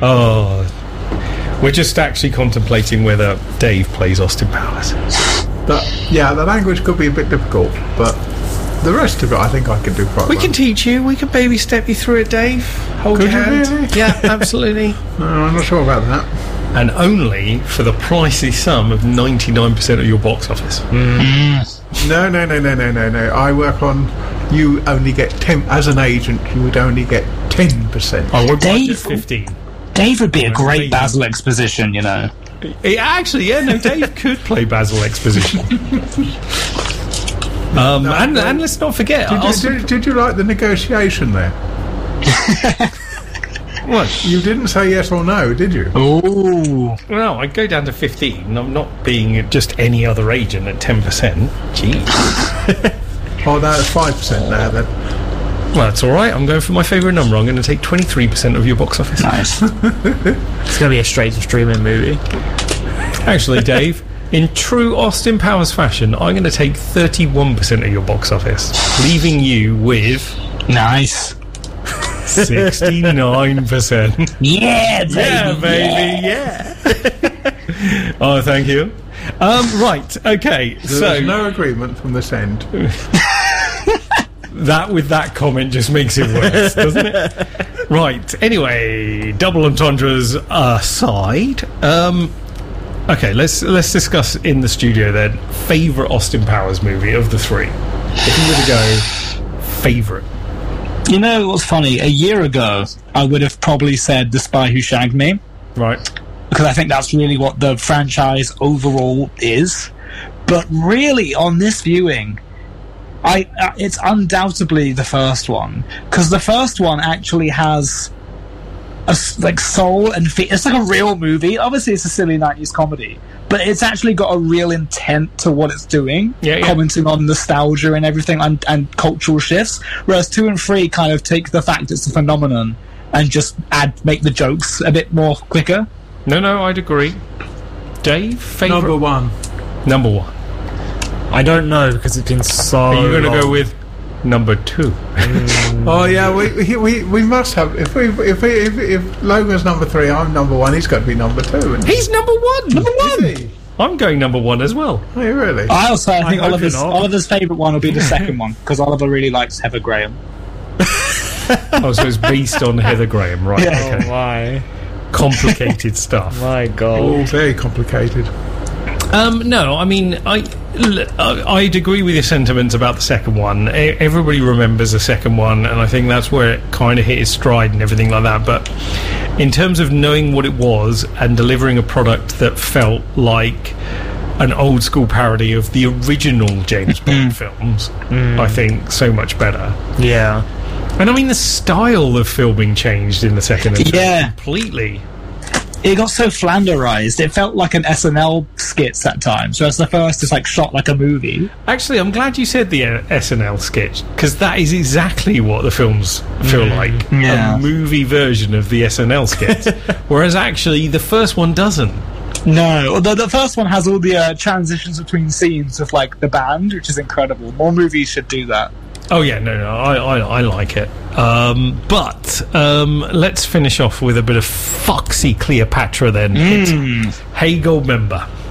Oh, we're just actually contemplating whether Dave plays Austin Powers. The language could be a bit difficult, but the rest of it I think I can do quite well. We can teach you. We can baby step you through it, Dave. Hold your hand. Really? Yeah, absolutely. No, I'm not sure about that. And only for the pricey sum of 99% of your box office. No. I work on. You only get 10 as an agent. You would only get 10%. I would budget Dave- 15. Dave would be a great Basil Exposition, you know. Dave could play Basil Exposition. And let's not forget. Did you like the negotiation there? What? You didn't say yes or no, did you? Ooh. No, I'd go down to 15. I'm not being just any other agent at 10%. Jeez. Oh, no, it's 5% now then. Well, that's all right. I'm going for my favourite number. I'm going to take 23% of your box office. Nice. It's going to be a straight-to-streaming movie. Actually, Dave, in true Austin Powers fashion, I'm going to take 31% of your box office, leaving you with Nice. 69%. Yeah, baby. Yeah, baby, yeah. Oh, thank you. Right, okay. There's no agreement from this end. That with that comment just makes it worse, doesn't it? Right. Anyway, double entendres aside, okay, let's discuss in the studio then. Favorite Austin Powers movie of the three. If you were to go, favorite. You know what's funny? A year ago, I would have probably said The Spy Who Shagged Me. Right. Because I think that's really what the franchise overall is. But really, on this viewing, it's undoubtedly the first one. Because the first one actually has a soul and it's like a real movie. Obviously, it's a silly 90s comedy. But it's actually got a real intent to what it's doing, commenting on nostalgia and everything and cultural shifts. Whereas 2 and 3 kind of take the fact it's a phenomenon and just make the jokes a bit more quicker. No, I'd agree. Dave, favourite? Number one. I don't know because it's been so Are you going to long. go with number 2? Oh yeah, we must have. If Logan's number 3, I'm number 1. He's got to be number 2. isn't he? He's number 1. Number 1. Is he? I'm going number 1 as well. Oh, really? I think hope you're not. Oliver's favourite one will be the second one because Oliver really likes Heather Graham. Oh, so it's based on Heather Graham, right? Yeah. Okay. Oh my. Complicated stuff. My God. Oh, very complicated. No, I mean, I'd agree with your sentiments about the second one. Everybody remembers the second one, and I think that's where it kind of hit its stride and everything like that. But in terms of knowing what it was and delivering a product that felt like an old school parody of the original James Bond films, I think so much better. Yeah. And I mean, the style of filming changed in the second and third completely. It got so flanderized. It felt like an SNL skits at times. Whereas the first is like shot like a movie. Actually, I'm glad you said the SNL sketch, because that is exactly what the films feel like. Yeah. A movie version of the SNL sketch. Whereas actually, the first one doesn't. No, the first one has all the transitions between scenes of like the band, which is incredible. More movies should do that. Oh yeah, no, I like it. But let's finish off with a bit of foxy Cleopatra then. Hey Goldmember.